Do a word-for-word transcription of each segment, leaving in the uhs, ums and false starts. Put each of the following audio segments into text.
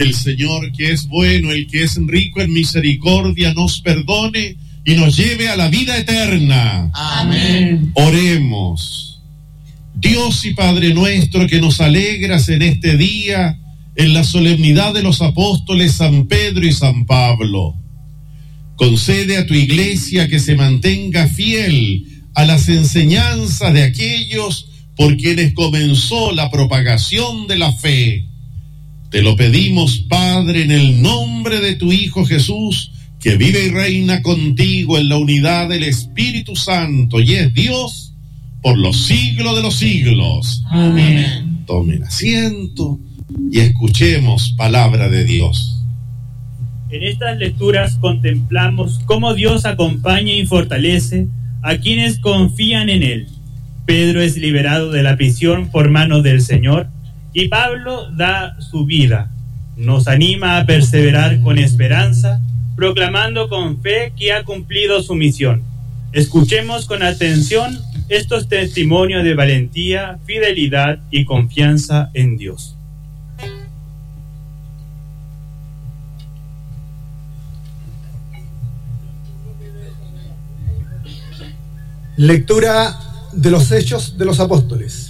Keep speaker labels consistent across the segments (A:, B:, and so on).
A: El Señor, que es bueno, el que es rico en misericordia, nos perdone y nos lleve a la vida eterna.
B: Amén.
A: Oremos. Dios y Padre nuestro, que nos alegras en este día, en la solemnidad de los apóstoles San Pedro y San Pablo, concede a tu iglesia que se mantenga fiel a las enseñanzas de aquellos por quienes comenzó la propagación de la fe. Te lo pedimos, Padre, en el nombre de tu Hijo Jesús, que vive y reina contigo en la unidad del Espíritu Santo y es Dios por los siglos de los siglos.
B: Amén.
A: Tomen asiento y escuchemos palabra de Dios.
C: En estas lecturas contemplamos cómo Dios acompaña y fortalece a quienes confían en Él. Pedro es liberado de la prisión por manos del Señor y Pablo da su vida. Nos anima a perseverar con esperanza, proclamando con fe que ha cumplido su misión. Escuchemos con atención estos testimonios de valentía, fidelidad y confianza en Dios.
D: Lectura de los Hechos de los Apóstoles.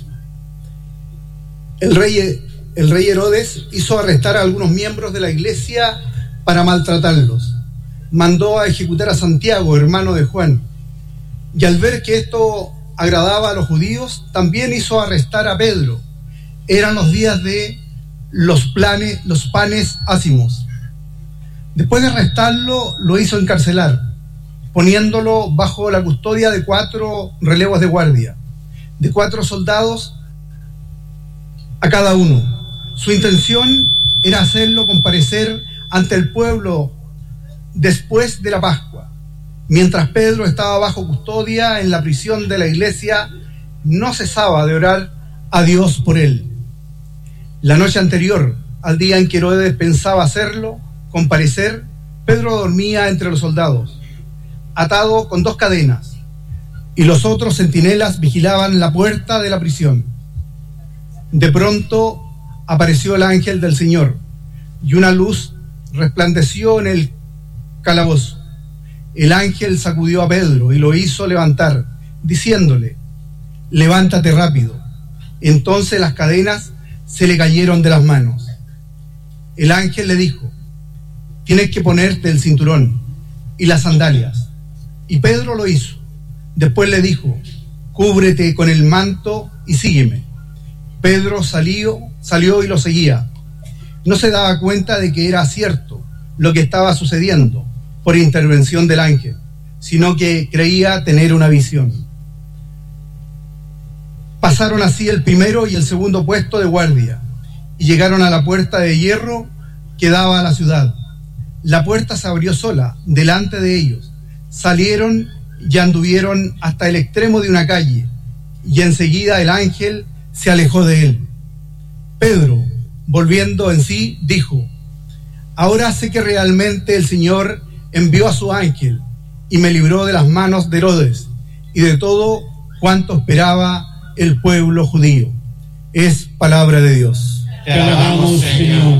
D: El rey, el rey Herodes hizo arrestar a algunos miembros de la iglesia para maltratarlos. Mandó a ejecutar a Santiago, hermano de Juan, y al ver que esto agradaba a los judíos, también hizo arrestar a Pedro. Eran los días de los, planes, los panes ácimos. Después de arrestarlo, lo hizo encarcelar, poniéndolo bajo la custodia de cuatro relevos de guardia, de cuatro soldados a cada uno. Su intención era hacerlo comparecer ante el pueblo después de la Pascua. Mientras Pedro estaba bajo custodia en la prisión de la iglesia, no cesaba de orar a Dios por él. La noche anterior, al día en que Herodes pensaba hacerlo comparecer, Pedro dormía entre los soldados, atado con dos cadenas, y los otros centinelas vigilaban la puerta de la prisión. De pronto apareció el ángel del Señor, y una luz resplandeció en el calabozo. El ángel sacudió a Pedro y lo hizo levantar, diciéndole: levántate rápido. Entonces las cadenas se le cayeron de las manos. El ángel le dijo: tienes que ponerte el cinturón y las sandalias. Y Pedro lo hizo. Después le dijo: cúbrete con el manto y sígueme. Pedro salió, salió y lo seguía. No se daba cuenta de que era cierto lo que estaba sucediendo por intervención del ángel, sino que creía tener una visión. Pasaron así el primero y el segundo puesto de guardia y llegaron a la puerta de hierro que daba a la ciudad. La puerta se abrió sola delante de ellos. Salieron y anduvieron hasta el extremo de una calle, y enseguida el ángel se alejó de él. Pedro, volviendo en sí, dijo: ahora sé que realmente el Señor envió a su ángel y me libró de las manos de Herodes y de todo cuanto esperaba el pueblo judío. Es palabra de Dios.
B: Te alabamos, Señor.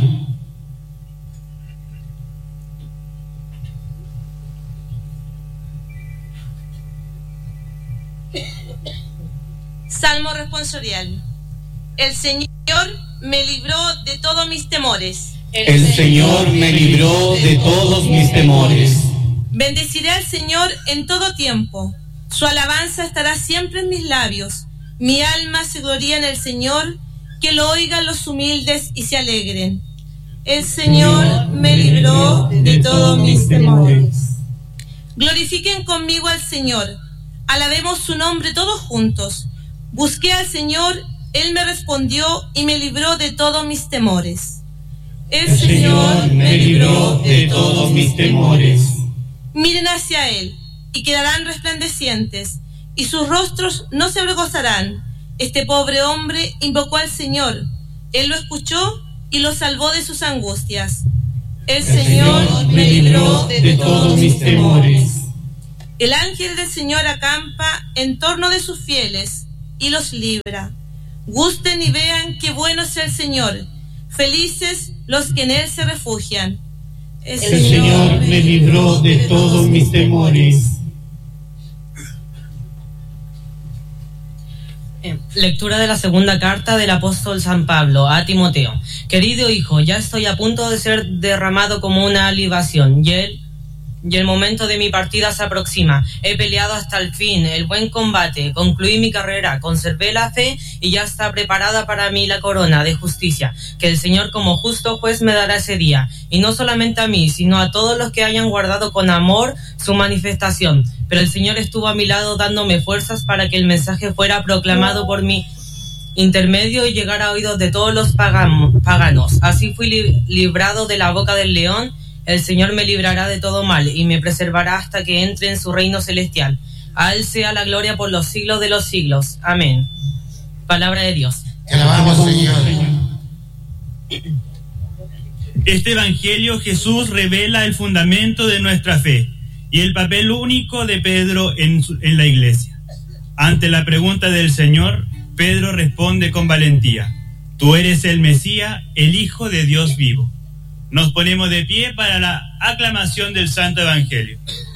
E: Salmo responsorial. El Señor me libró de todos mis temores.
B: El Señor me libró de todos mis temores.
E: Bendeciré al Señor en todo tiempo. Su alabanza estará siempre en mis labios. Mi alma se gloría en el Señor. Que lo oigan los humildes y se alegren. El Señor me libró de todos mis temores. Glorifiquen conmigo al Señor. Alabemos su nombre todos juntos. Busqué al Señor, Él me respondió y me libró de todos mis temores. El,
B: El Señor me libró de todos mis temores.
E: Miren hacia Él y quedarán resplandecientes, y sus rostros no se avergonzarán. Este pobre hombre invocó al Señor. Él lo escuchó y lo salvó de sus angustias. El, El Señor, Señor me libró de, de todos mis temores. El ángel del Señor acampa en torno de sus fieles y los libra. Gusten y vean qué bueno es el Señor. Felices los que en él se refugian.
B: El Señor me libró de todos mis temores.
F: Lectura de la segunda carta del apóstol San Pablo a Timoteo. Querido hijo, ya estoy a punto de ser derramado como una libación, y el, y el momento de mi partida se aproxima. He peleado hasta el fin, el buen combate, concluí mi carrera, conservé la fe y ya está preparada para mí la corona de justicia, que el Señor como justo juez me dará ese día, y no solamente a mí, sino a todos los que hayan guardado con amor su manifestación. Pero el Señor estuvo a mi lado dándome fuerzas para que el mensaje fuera proclamado por mi intermedio y llegara a oídos de todos los paganos. Así fui li- librado de la boca del león. El Señor me librará de todo mal y me preservará hasta que entre en su reino celestial. A Él sea la gloria por los siglos de los siglos. Amén. Palabra de Dios.
G: Te alabamos, Señor.
C: Este Evangelio Jesús revela el fundamento de nuestra fe y el papel único de Pedro en, su, en la iglesia. Ante la pregunta del Señor, Pedro responde con valentía: tú eres el Mesías, el Hijo de Dios vivo. Nos ponemos de pie para la aclamación del Santo Evangelio.